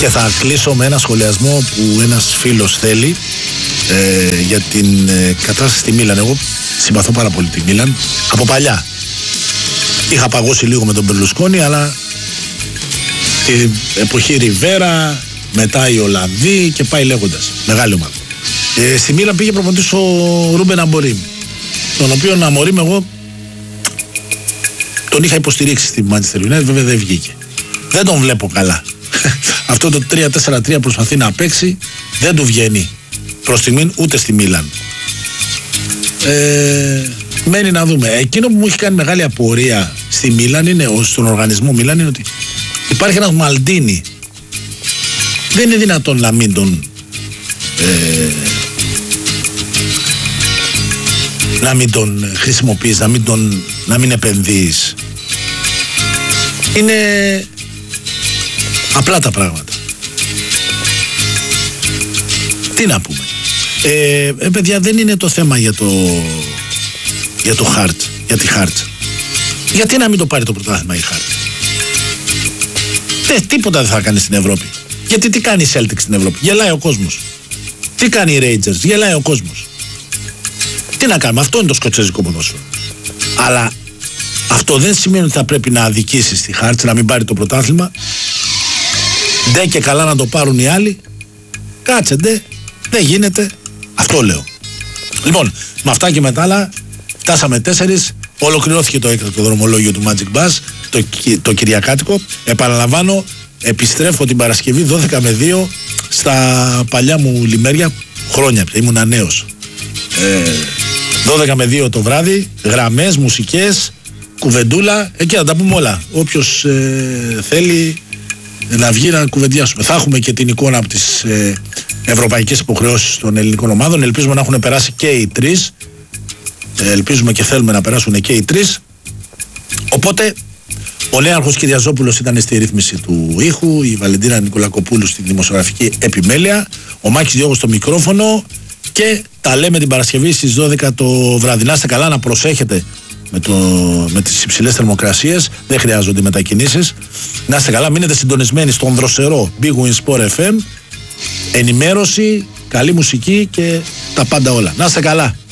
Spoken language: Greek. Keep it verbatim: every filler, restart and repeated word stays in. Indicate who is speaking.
Speaker 1: Και θα κλείσω με ένα σχολιασμό που ένας φίλος θέλει ε, για την ε, κατάσταση στη Μίλαν. Εγώ συμπαθώ πάρα πολύ τη Μίλαν από παλιά. Είχα παγώσει λίγο με τον Μπερλουσκόνη, αλλά την εποχή Ριβέρα, μετά οι Ολλανδοί και πάει λέγοντας. Μεγάλη ομάδα. Ε, στη Μίλαν πήγε προπονητής ο Ρούμπεν Αμπορίμ, τον οποίο Αμπορίμ εγώ τον είχα υποστηρίξει στη Manchester United, βέβαια δεν βγήκε. Δεν τον βλέπω καλά. Αυτό το τρία τέσσερα τρία προσπαθεί να παίξει, δεν του βγαίνει προς στιγμήν ούτε στη Μίλαν. Ε, μένει να δούμε. Εκείνο που μου έχει κάνει μεγάλη απορία στη Μίλαν είναι, στον οργανισμό Μίλαν, είναι ότι υπάρχει ένας Μαλντίνι. Δεν είναι δυνατόν να μην τον ε, να μην τον χρησιμοποιείς, να μην, τον, να μην επενδύεις. Είναι απλά τα πράγματα. Τι να πούμε. Ε, ε, παιδιά, δεν είναι το θέμα για το για το Χαρτ, για τη Χαρτ. Γιατί να μην το πάρει το πρωτάθλημα η Χαρτ? Ε, τίποτα δεν θα κάνει στην Ευρώπη. Γιατί τι κάνει η Celtic στην Ευρώπη? Γελάει ο κόσμος. Τι κάνει η Rangers? Γελάει ο κόσμος. Τι να κάνουμε, αυτό είναι το σκοτσέζικο ποδόσφαιρο. Αλλά αυτό δεν σημαίνει ότι θα πρέπει να αδικήσει τη Χάρτς, να μην πάρει το πρωτάθλημα. Ντε και καλά να το πάρουν οι άλλοι. Κάτσε ντε, δεν γίνεται. Αυτό λέω. Λοιπόν, με αυτά και με τα άλλα, φτάσαμε τέσσερις. Ολοκληρώθηκε το έκτακτο δρομολόγιο του Magic Bus, το, το κυριακάτικο. Επαναλαμβάνω, επιστρέφω την Παρασκευή δώδεκα με δύο στα παλιά μου λιμέρια. Χρόνια πια, ήμουν νέος. Ε, δώδεκα με δύο το βράδυ, γραμμές, μουσικές, κουβεντούλα, εκεί να τα πούμε όλα. Όποιος ε, θέλει να βγει να κουβεντιάσουμε. Θα έχουμε και την εικόνα από τις ε, ευρωπαϊκές υποχρεώσεις των ελληνικών ομάδων. Ελπίζουμε να έχουν περάσει και οι τρεις. Ε, ελπίζουμε και θέλουμε να περάσουν και οι τρεις. Οπότε ο Νέαρχος Κυριαζόπουλος ήταν στη ρύθμιση του ήχου, η Βαλεντίνα Νικολακοπούλου στη δημοσιογραφική επιμέλεια, ο Μάκης Διώγος στο μικρόφωνο. Και τα λέμε την Παρασκευή στις δώδεκα το βράδυ. Να είστε καλά, να προσέχετε με, το, με τις υψηλές θερμοκρασίες. Δεν χρειάζονται μετακινήσεις. Να είστε καλά, μείνετε συντονισμένοι στον δροσερό Big Win Sport εφ εμ. Ενημέρωση, καλή μουσική και τα πάντα όλα. Να είστε καλά.